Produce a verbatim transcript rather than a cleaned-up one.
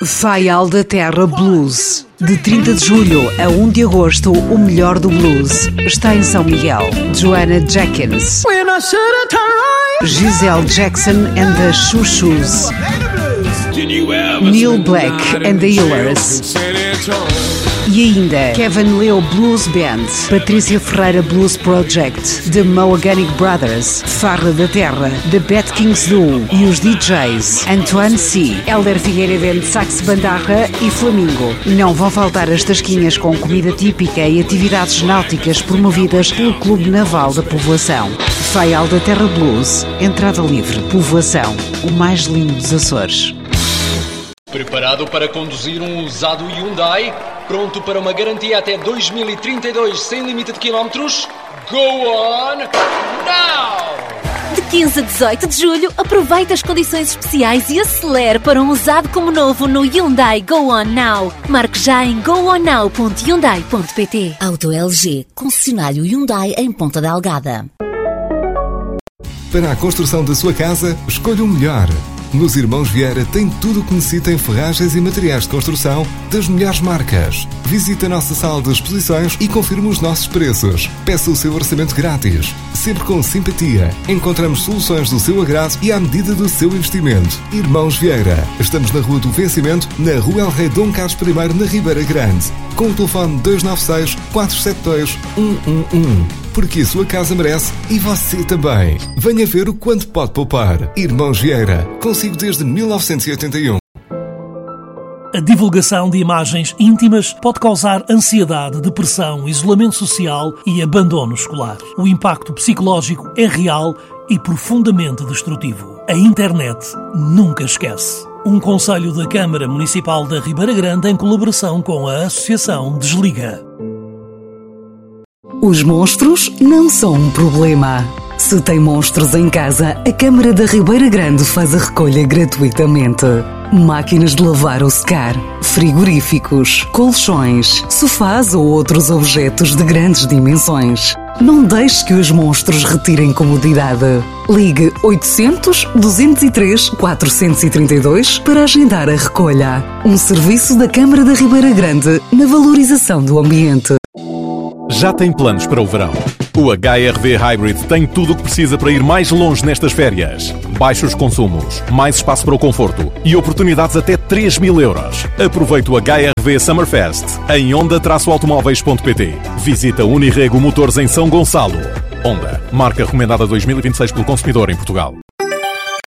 Faial da Terra Blues. De trinta de julho a um de agosto, o melhor do blues está em São Miguel. Joanna Jenkins, Giselle Jackson and the Chuchus, Neil Black and the Healers. E ainda Kevin Leo Blues Band, Patrícia Ferreira Blues Project, The Mahogany Brothers, Farra da Terra, The Bad Kings Duo e os D Js Antoine C, Helder Figueiredo de Sax Bandarra e Flamingo. Não vão faltar as tasquinhas com comida típica e atividades náuticas promovidas pelo Clube Naval da Povoação. Faial da Terra Blues, entrada livre, Povoação, o mais lindo dos Açores. Preparado para conduzir um usado Hyundai? Pronto para uma garantia até dois mil e trinta e dois sem limite de quilómetros? Go on now! De quinze a dezoito de julho, aproveite as condições especiais e acelere para um usado como novo no Hyundai Go On Now. Marque já em go on now ponto hyundai ponto pt. Auto L G, concessionário Hyundai em Ponta da Algada. Para a construção da sua casa, escolha o melhor. Nos Irmãos Vieira tem tudo o que necessita em ferragens e materiais de construção das melhores marcas. Visite a nossa sala de exposições e confirme os nossos preços. Peça o seu orçamento grátis. Sempre com simpatia. Encontramos soluções do seu agrado e à medida do seu investimento. Irmãos Vieira. Estamos na Rua do Vencimento, na Rua El Rei Dom Carlos I, na Ribeira Grande. Com o telefone dois nove seis, quatro sete dois, um um um. Porque a sua casa merece e você também. Venha ver o quanto pode poupar. Irmãos Vieira, consigo desde mil novecentos e oitenta e um. A divulgação de imagens íntimas pode causar ansiedade, depressão, isolamento social e abandono escolar. O impacto psicológico é real e profundamente destrutivo. A internet nunca esquece. Um conselho da Câmara Municipal da Ribeira Grande em colaboração com a Associação Desliga. Os monstros não são um problema. Se tem monstros em casa, a Câmara da Ribeira Grande faz a recolha gratuitamente. Máquinas de lavar ou secar, frigoríficos, colchões, sofás ou outros objetos de grandes dimensões. Não deixe que os monstros retirem comodidade. Ligue oitocentos, duzentos e três, quatrocentos e trinta e dois para agendar a recolha. Um serviço da Câmara da Ribeira Grande na valorização do ambiente. Já tem planos para o verão? O H R V Hybrid tem tudo o que precisa para ir mais longe nestas férias. Baixos consumos, mais espaço para o conforto e oportunidades até três mil euros. Aproveite o H R V Summerfest em honda automóveis ponto pt. Visita Unirrego Motores em São Gonçalo. Honda, marca recomendada dois mil e vinte e seis pelo consumidor em Portugal.